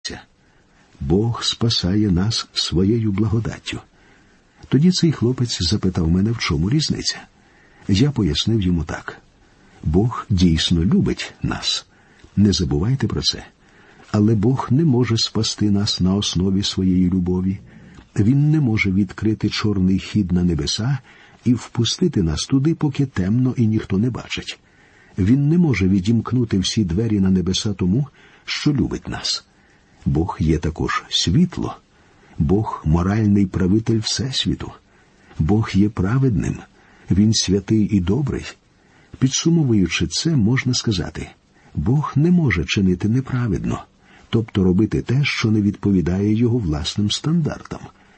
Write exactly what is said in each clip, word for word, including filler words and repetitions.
Бог спасає нас своєю благодаттю. Тоді цей хлопець запитав мене, в чому різниця. Я пояснив йому так. Бог дійсно любить нас. Не забувайте про це. Але Бог не може спасти нас на основі своєї любові. Він не може відкрити чорний хід на небеса і впустити нас туди, поки темно і ніхто не бачить. Він не може відімкнути всі двері на небеса тому, що любить нас. Бог є також світло. Бог – моральний правитель Всесвіту. Бог є праведним. Він святий і добрий. Підсумовуючи це, можна сказати, Бог не може чинити неправедно, тобто робити те, що не відповідає його власним стандартам.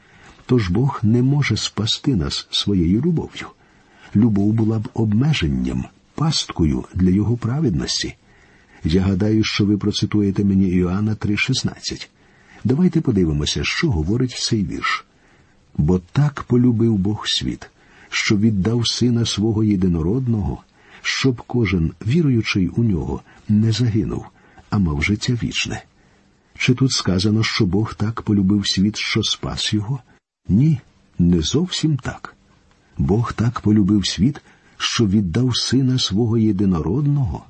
Тож Бог не може спасти нас своєю любов'ю. Любов була б обмеженням, пасткою для його праведності. Я гадаю, що ви процитуєте мені Іоанна три шістнадцять. Давайте подивимося, що говорить цей вірш. «Бо так полюбив Бог світ, що віддав Сина свого єдинородного, щоб кожен, віруючий у нього, не загинув, а мав життя вічне». Чи тут сказано, що Бог так полюбив світ, що спас його? Ні, не зовсім так. Бог так полюбив світ, що віддав Сина свого єдинородного.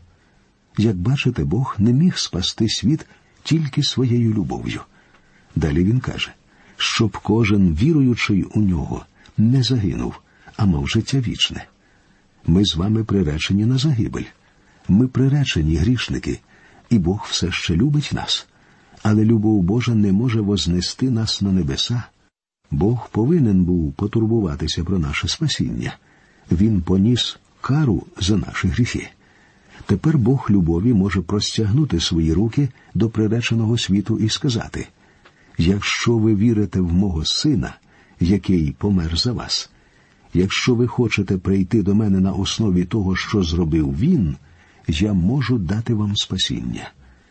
Як бачите, Бог не міг спасти світ тільки своєю любов'ю. Далі він каже, щоб кожен, віруючий у нього, не загинув, а мав життя вічне. Ми з вами приречені на загибель. Ми приречені грішники, і Бог все ще любить нас. Але любов Божа не може вознести нас на небеса. Бог повинен був потурбуватися про наше спасіння. Він поніс кару за наші гріхи. Тепер Бог любові може простягнути свої руки до приреченого світу і сказати, «Якщо ви вірите в мого Сина, який помер за вас, якщо ви хочете прийти до мене на основі того, що зробив Він, я можу дати вам спасіння».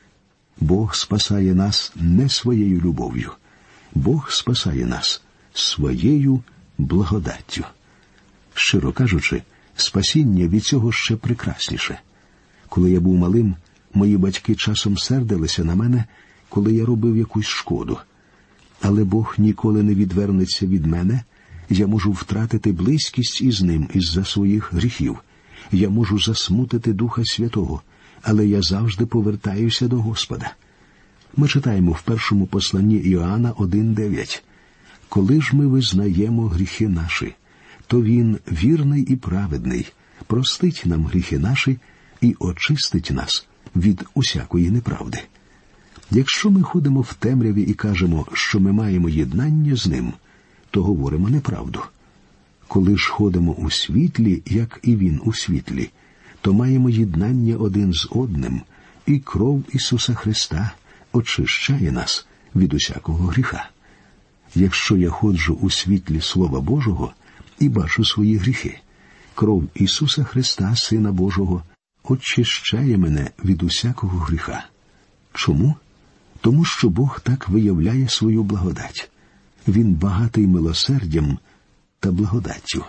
Бог спасає нас не своєю любов'ю. Бог спасає нас своєю благодаттю. Щиро кажучи, спасіння від цього ще прекрасніше. Коли я був малим, мої батьки часом сердилися на мене, коли я робив якусь шкоду. Але Бог ніколи не відвернеться від мене, я можу втратити близькість із Ним із-за своїх гріхів. Я можу засмутити Духа Святого, але я завжди повертаюся до Господа. Ми читаємо в першому посланні Іоанна один дев'ять. «Коли ж ми визнаємо гріхи наші, то Він, вірний і праведний, простить нам гріхи наші і очистить нас від усякої неправди». Якщо ми ходимо в темряві і кажемо, що ми маємо єднання з Ним, то говоримо неправду. Коли ж ходимо у світлі, як і Він у світлі, то маємо єднання один з одним, і кров Ісуса Христа очищає нас від усякого гріха. Якщо я ходжу у світлі Слова Божого і бачу свої гріхи, кров Ісуса Христа, Сина Божого, очищає мене від усякого гріха. Чому? Тому що Бог так виявляє свою благодать. Він багатий милосердям та благодаттю.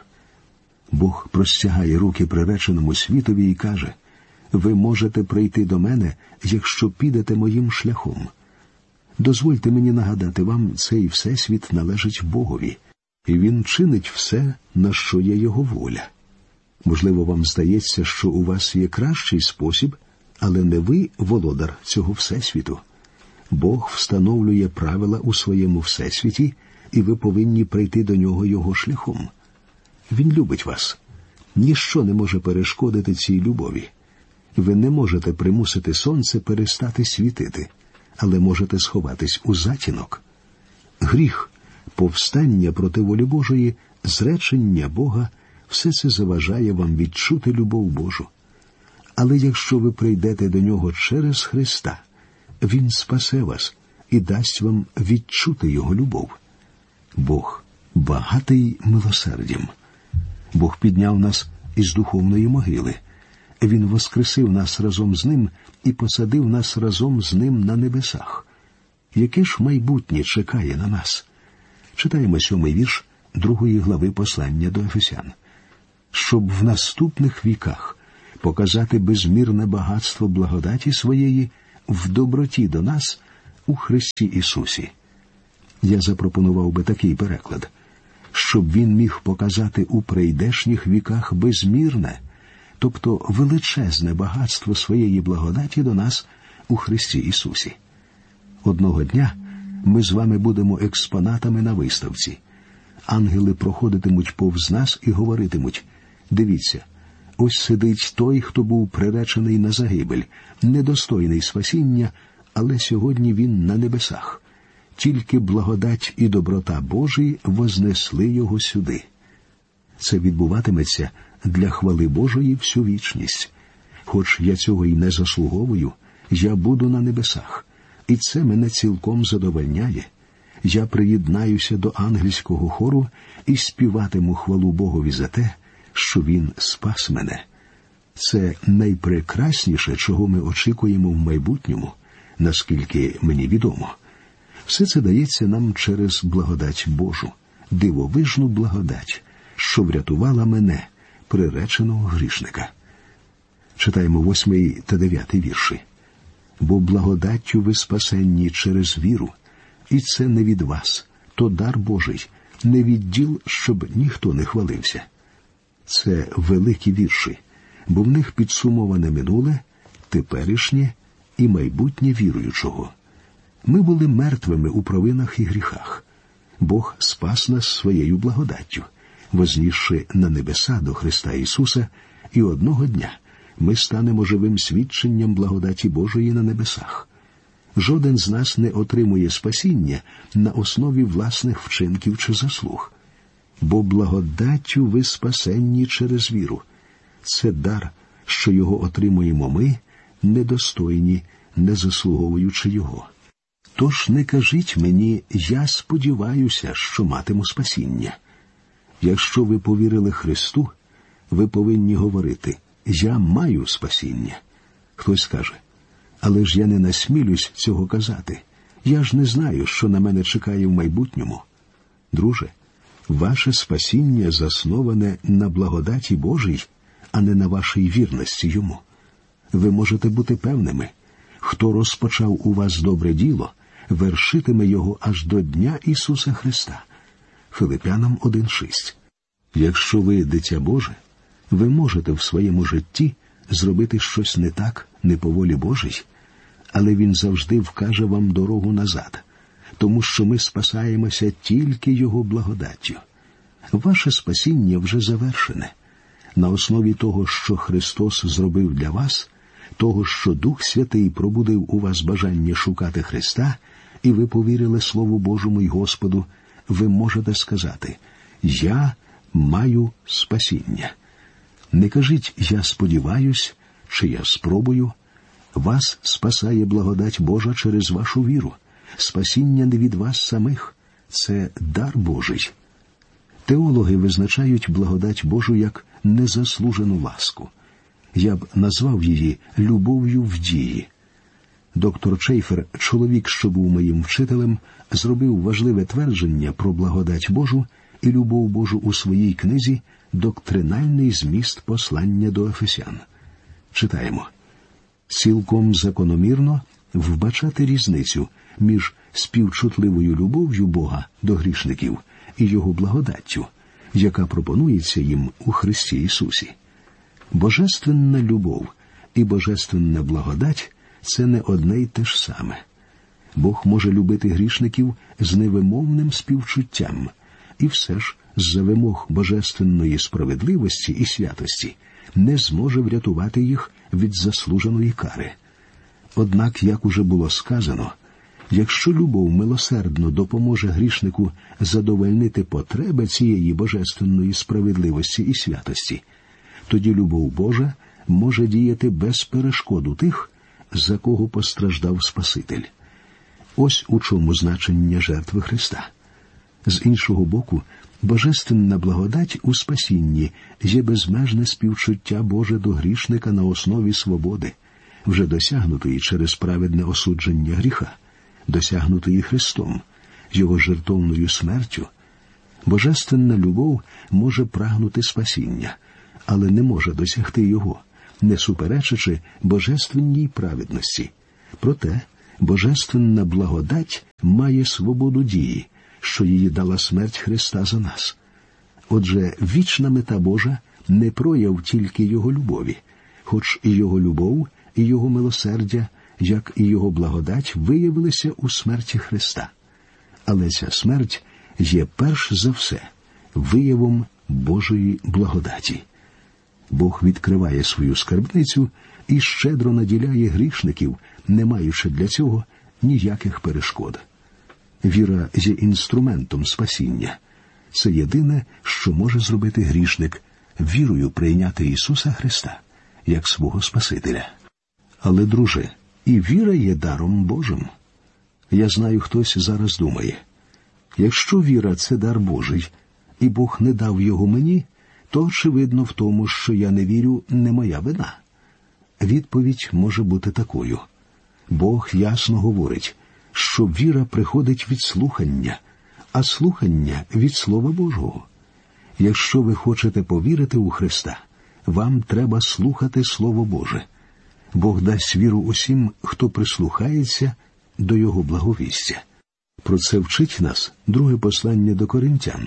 Бог простягає руки приреченому світові і каже, «Ви можете прийти до мене, якщо підете моїм шляхом». Дозвольте мені нагадати вам, цей всесвіт належить Богові, і Він чинить все, на що є Його воля. Можливо, вам здається, що у вас є кращий спосіб, але не ви володар цього всесвіту. Бог встановлює правила у своєму всесвіті, і ви повинні прийти до нього Його шляхом. Він любить вас. Ніщо не може перешкодити цій любові. Ви не можете примусити сонце перестати світити, але можете сховатись у затінок. Гріх, повстання проти волі Божої, зречення Бога – все це заважає вам відчути любов Божу. Але якщо ви прийдете до Нього через Христа, Він спасе вас і дасть вам відчути Його любов. Бог багатий милосердям. Бог підняв нас із духовної могили. Він воскресив нас разом з Ним і посадив нас разом з Ним на небесах. Яке ж майбутнє чекає на нас? Читаємо сьомий вірш другої глави послання до Ефесян. «Щоб в наступних віках показати безмірне багатство благодаті своєї в доброті до нас у Христі Ісусі. Я запропонував би такий переклад, щоб він міг показати у прийдешніх віках безмірне, тобто величезне багатство своєї благодаті до нас у Христі Ісусі. Одного дня ми з вами будемо експонатами на виставці. Ангели проходитимуть повз нас і говоритимуть: «Дивіться, ось сидить той, хто був приречений на загибель, недостойний спасіння, але сьогодні він на небесах. Тільки благодать і доброта Божі вознесли його сюди». Це відбуватиметься для хвали Божої всю вічність. Хоч я цього й не заслуговую, я буду на небесах, і це мене цілком задовольняє. Я приєднаюся до ангельського хору і співатиму хвалу Богові за те, що Він спас мене. Це найпрекрасніше, чого ми очікуємо в майбутньому, наскільки мені відомо. Все це дається нам через благодать Божу, дивовижну благодать, що врятувала мене, приреченого грішника. Читаємо восьмий та дев'ятий вірші. «Бо благодаттю ви спасенні через віру, і це не від вас, то дар Божий, не від діл, щоб ніхто не хвалився». Це великі вірші, бо в них підсумоване минуле, теперішнє і майбутнє віруючого. Ми були мертвими у провинах і гріхах. Бог спас нас своєю благодаттю, вознісши на небеса до Христа Ісуса, і одного дня ми станемо живим свідченням благодаті Божої на небесах. Жоден з нас не отримує спасіння на основі власних вчинків чи заслуг. Бо благодаттю ви спасенні через віру. Це дар, що його отримуємо ми, недостойні, не заслуговуючи його. Тож не кажіть мені: «Я сподіваюся, що матиму спасіння». Якщо ви повірили Христу, ви повинні говорити: «Я маю спасіння». Хтось скаже: «Але ж я не насмілюсь цього казати. Я ж не знаю, що на мене чекає в майбутньому». Друже, ваше спасіння засноване на благодаті Божій, а не на вашій вірності Йому. Ви можете бути певними: хто розпочав у вас добре діло, вершитиме його аж до дня Ісуса Христа. Филип'янам один шість. Якщо ви дитя Боже, ви можете в своєму житті зробити щось не так, не по волі Божій, але Він завжди вкаже вам дорогу назад, тому що ми спасаємося тільки Його благодаттю. Ваше спасіння вже завершене. На основі того, що Христос зробив для вас, того, що Дух Святий пробудив у вас бажання шукати Христа, і ви повірили Слову Божому й Господу, ви можете сказати: «Я маю спасіння». Не кажіть: «Я сподіваюсь» чи «Я спробую». Вас спасає благодать Божа через вашу віру. Спасіння не від вас самих. Це дар Божий. Теологи визначають благодать Божу як незаслужену ласку. Я б назвав її любов'ю в дії. Доктор Чейфер, чоловік, що був моїм вчителем, зробив важливе твердження про благодать Божу і любов Божу у своїй книзі «Доктринальний зміст послання до Ефесян». Читаємо: «Цілком закономірно вбачати різницю між співчутливою любов'ю Бога до грішників і Його благодаттю, яка пропонується їм у Христі Ісусі. Божественна любов і божественна благодать – це не одне й те ж саме. Бог може любити грішників з невимовним співчуттям, і все ж з-за вимог божественної справедливості і святості не зможе врятувати їх від заслуженої кари. Однак, як уже було сказано, якщо любов милосердно допоможе грішнику задовольнити потреби цієї божественної справедливості і святості, тоді любов Божа може діяти без перешкод у тих, за кого постраждав Спаситель. Ось у чому значення жертви Христа. З іншого боку, божественна благодать у спасінні є безмежне співчуття Боже до грішника на основі свободи, вже досягнутої через праведне осудження гріха, досягнутої Христом, Його жертовною смертю. Божественна любов може прагнути спасіння, але не може досягти його, не суперечачи божественній праведності. Проте Божественна благодать має свободу дії, що її дала смерть Христа за нас. Отже, вічна мета Божа не прояв тільки Його любові, хоч і Його любов, і Його милосердя, як і Його благодать виявилися у смерті Христа. Але ця смерть є перш за все виявом Божої благодаті. Бог відкриває свою скарбницю і щедро наділяє грішників, не маючи для цього ніяких перешкод. Віра є інструментом спасіння. Це єдине, що може зробити грішник – вірою прийняти Ісуса Христа як свого Спасителя. Але, друже, і віра є даром Божим. Я знаю, хтось зараз думає, якщо віра – це дар Божий, і Бог не дав його мені, то, очевидно, в тому, що я не вірю, не моя вина. Відповідь може бути такою. Бог ясно говорить, що віра приходить від слухання, а слухання – від Слова Божого. Якщо ви хочете повірити у Христа, вам треба слухати Слово Боже. Бог дасть віру усім, хто прислухається до Його благовістя. Про це вчить нас друге послання до Коринтян.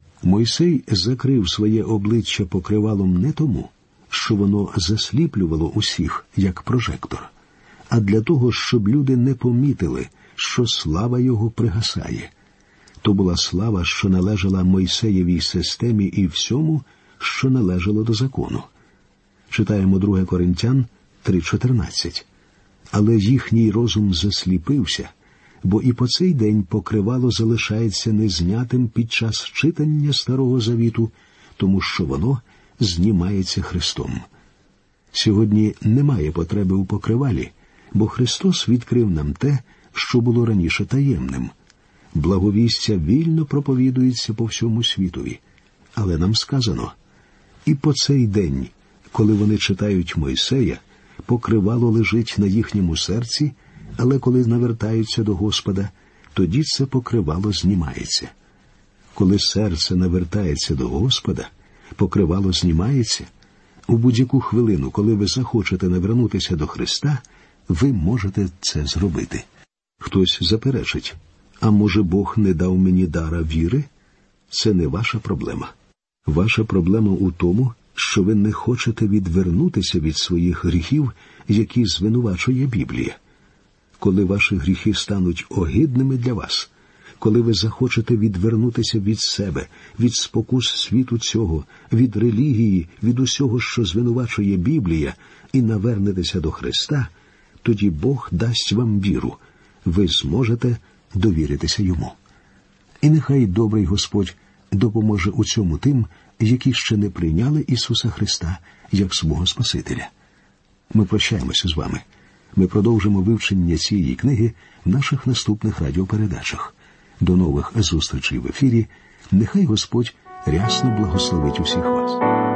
Мойсей закрив своє обличчя покривалом не тому, що воно засліплювало усіх, як прожектор, а для того, щоб люди не помітили, що слава його пригасає. То була слава, що належала Мойсеєвій системі і всьому, що належало до закону. Читаємо друге Коринтян три чотирнадцять. Але їхній розум засліпився, бо і по цей день покривало залишається незнятим під час читання Старого Завіту, тому що воно знімається Христом. Сьогодні немає потреби у покривалі, бо Христос відкрив нам те, що було раніше таємним. Благовістя вільно проповідується по всьому світові. Але нам сказано, і по цей день, коли вони читають Мойсея, покривало лежить на їхньому серці, але коли навертаються до Господа, тоді це покривало знімається. Коли серце навертається до Господа, покривало знімається. У будь-яку хвилину, коли ви захочете навернутися до Христа, ви можете це зробити. Хтось заперечить, а може Бог не дав мені дара віри? Це не ваша проблема. Ваша проблема у тому, що ви не хочете відвернутися від своїх гріхів, які звинувачує Біблія. Коли ваші гріхи стануть огидними для вас, коли ви захочете відвернутися від себе, від спокус світу цього, від релігії, від усього, що звинувачує Біблія, і навернетеся до Христа, тоді Бог дасть вам віру. Ви зможете довіритися Йому. І нехай добрий Господь допоможе у цьому тим, які ще не прийняли Ісуса Христа як свого Спасителя. Ми прощаємося з вами. Ми продовжимо вивчення цієї книги в наших наступних радіопередачах. До нових зустрічей в ефірі. Нехай Господь рясно благословить усіх вас.